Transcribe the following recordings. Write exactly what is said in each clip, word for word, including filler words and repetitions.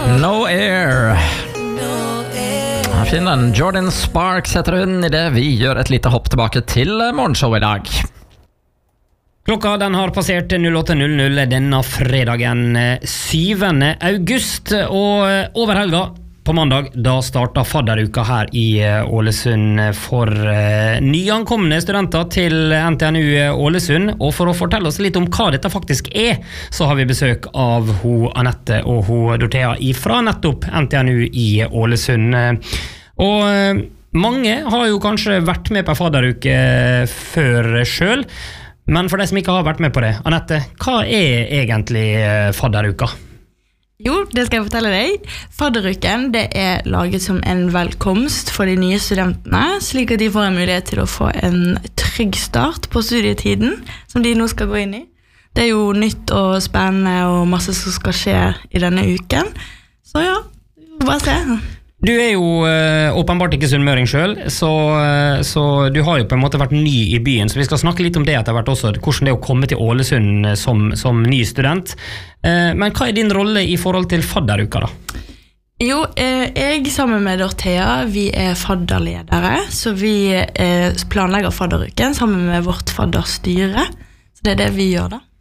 No Air. Fin den. Jordan Sparks heter hun I det vi gjør et lite hopp tilbake til morgenshow I dag. Klokka den har passert null åtte null null denne fredagen syvende august, og over helga på mandag da starta fadderuka her I Ålesund for uh, nyankomne studenter til N T N U Ålesund, og for å fortelle oss litt om hva dette faktisk er, så har vi besøk av ho Anette og ho Dorthea fra nettopp N T N U I Ålesund. Og uh, mange har jo kanskje vært med på fadderuke før selv, men for de som ikke har vært med på det, Anette, hva er egentlig fadderuka? Jo, det skal jeg fortelle deg. Fadderuken det er laget som en velkomst for de nye studentene, slik at de får en mulighet til å få en trygg start på studietiden, som de nå skal gå inn I. Det er jo nytt og spennende og masse som skal skje I denne uken. Så ja, vi får bare se. Du er jo uh, åpenbart ikke sunnmøring selv, så, uh, så du har jo på en måte vært ny I byen, så vi skal snakke litt om det etter hvert også, hvordan det er å komme til Ålesund som, som ny student. Uh, men hva er din rolle I forhold til fadderuka da? Jo, eh, jeg sammen med Dorthea, vi er fadderledere, så vi eh, planlegger fadderuken sammen med vårt fadderstyre, så det er det vi gjør da.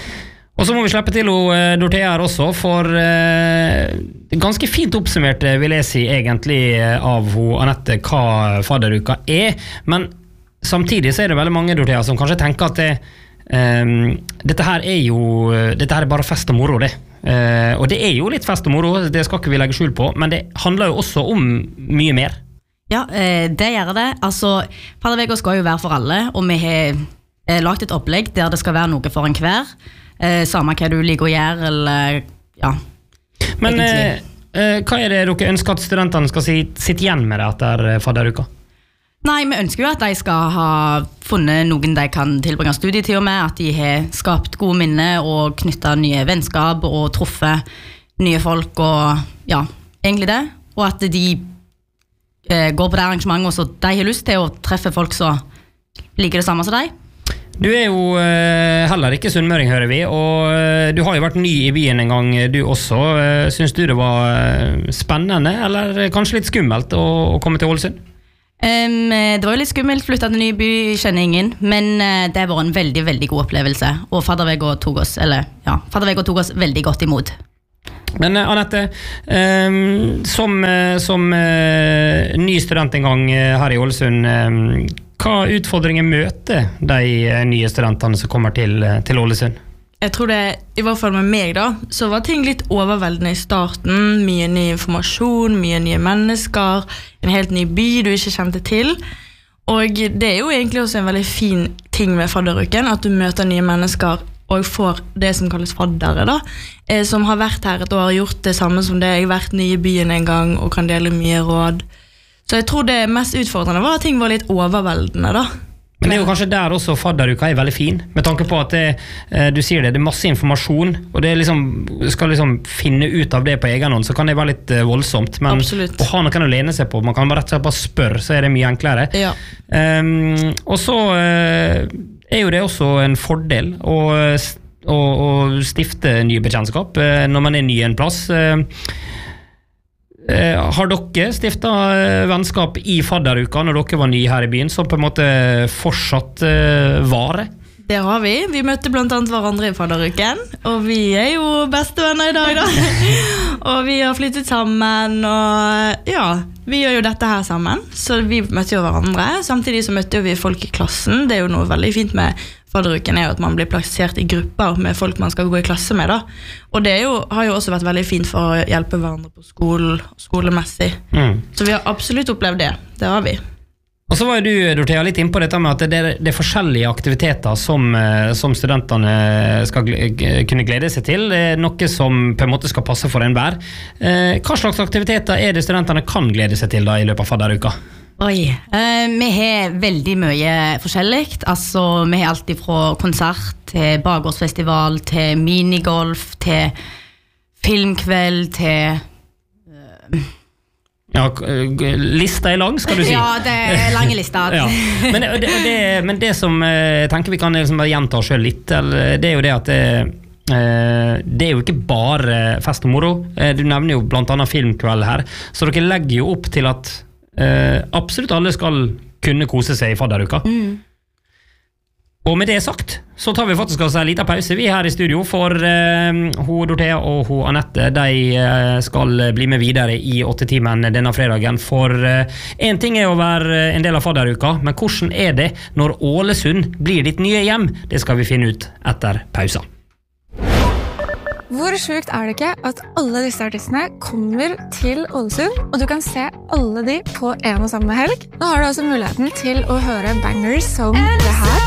Og så må vi slippe til å Dorthea her også, for eh, ganske fint oppsummert vil jeg si egentlig av ho Anette hva fadderuka er, men samtidig så er det veldig mange Dorthea som kanskje tenker at det, eh, dette her er jo dette her er bare fest og moro det. Eh, og det er jo litt fest og moro, det skal ikke vi legge skjul på, men det handler jo også om mye mer. Ja, eh, det gjør det. Altså, fadderveka skal jo være for alle, og vi har eh, lagt et opplegg der det skal være noe for en hver. Eh, samme hva du liker å gjøre eller, ja, men eh, eh, hva er det dere ønsker at studentene skal si, sitte igjen med det etter fadderuka? Nei, vi ønsker jo at de skal ha funnet noen de kan tilbringe studietiden med, at de har skapt gode minner og knyttet nye vennskap og truffet nye folk og ja, egentlig det, og at de eh, går på det arrangementet så de har lyst til å treffe folk som liker det samme som de. Du er jo uh, heller ikke sunnmøring, hører vi, og uh, du har jo vært ny I byen en gang du også. Uh, synes du det var uh, spennende, eller kanskje litt skummelt å, å komme til Ålesund? Um, det var jo litt skummelt, flyttet til ny by, kjenner ingen, men uh, det var en veldig, veldig god opplevelse, og fadderveka tok oss, eller ja, fadderveka tok oss veldig godt imot. Men uh, Anette, um, som, uh, som uh, ny student en gang uh, her I Ålesund, um, hva utfordringer møter de nye studentene som kommer til, til Ålesund? Jeg tror det, I hvert fall med meg da, så var ting litt overveldende I starten, mye ny informasjon, mye nye mennesker, en helt ny by du ikke kjente til, og det er jo egentlig også en veldig fin ting med fadderuken, at du møter nye mennesker og får det som kalles faddere da, eh, som har vært her et år, gjort det samme som det, jeg har vært ny I byen en gang og kan dele mye råd. Så jeg tror det mest utfordrende var at ting var litt overveldende da. Men det er jo kanskje der også fadderuka er veldig fin, med tanke på at det, du sier det, det er masse informasjon, og det er liksom, skal liksom finne ut av det på egen hånd, så kan det være litt voldsomt, men Absolutt. Å ha noen å lene seg på, man kan bare rett og slett bare spørre, så er det mye enklere. Ja. Um, og så uh, er jo det også en fordel å, å, å stifte nye bekjentskap uh, når man er ny en plass. Uh, Uh, har dere stiftet uh, vennskap I fadderuka når dere var nye her I byen, som på en måte fortsatt uh, vare? Det har vi. Vi møtte blant annet hverandre I fadderuken, og vi er jo bestevenner I dag da. Og vi har flyttet sammen, og ja, vi gjør jo dette her sammen, så vi møtte jo hverandre. Samtidig så møtte vi folk I klassen. Det er jo noe veldig fint med fadderuken er jo at man blir plassert I grupper med folk man skal gå I klasse med da. Og det er jo, har jo også vært veldig fint for å hjelpe hverandre på skolen, skolemessig. Mm. Så vi har absolutt opplevd det. Det har vi. Og så var jo du, Dorthea, litt inn på dette med at det er, det er forskjellige aktiviteter som, som studentene skal kunne glede seg til. Det er noe som på en måte skal passe for en hver. Hva slags aktiviteter er det studentene kan glede seg til da I løpet av fadderuka? Oi, uh, vi har veldig mye forskjellig. Altså, vi har alt fra konsert til bakgårdsfestival, til minigolf, til filmkveld, til... Uh, ja, lista er lang, skal du si. Ja, det er lange lister. Ja. Men, det, det, men det som jeg tenker vi kan liksom bare gjenta oss selv litt, det er jo det at det, eh, det er jo ikke bare fest og moro. Eh, du nevner jo blant annet filmkveld her, så dere legger jo opp til at eh, absolutt alle skal kunne kose seg i fadderuka. Mm. Og med det sagt, så tar vi faktisk oss en liten pause vi her i studio, for eh, hun Dorthea og hun Annette, de eh, skal bli med videre i åtte-timen denne fredagen, for eh, en ting er å være en del av fadderuka, men hvordan er det når Ålesund blir ditt nye hjem? Det skal vi finne ut etter pausa. Hvor sjukt er det ikke at alle disse artistene kommer til Ålesund, og du kan se alle de på en og samme helg? Nå har du altså muligheten til å høre bangers som det her.